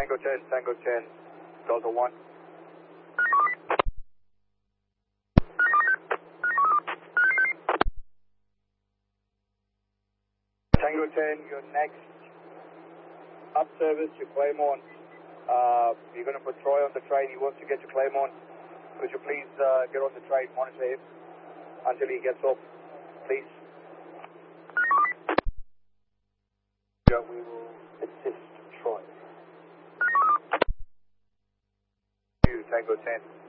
Tango 10, Delta 1. Tango 10, your next up service to Claremont. You're going to put Troy on the train. He wants to get to Claremont. Could you please get on the train, monitor him until he gets off, please? Yeah, we will assist Troy. Tango 10.